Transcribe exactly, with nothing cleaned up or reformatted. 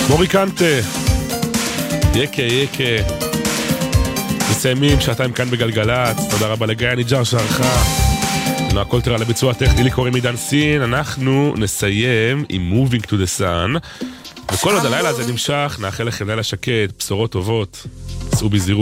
מורי קנטה, יקה יקה. מסיימים שעתיים כאן בגלגלת. תודה רבה לגיא ניג'ר שערכה. נועה קולטרה לביצוע הטכני, לי קוראים עידן סין. אנחנו נסיים עם Moving to the Sun. וכל עוד הלילה הזה נמשך, נאחל לכם לילה שקט, בשורות טובות. סעו בזהירות.